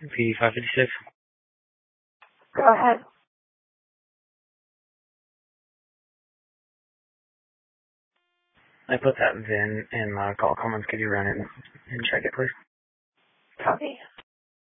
P556. Go ahead. I put that VIN in my call comments. Could you run it and check it, please? Copy.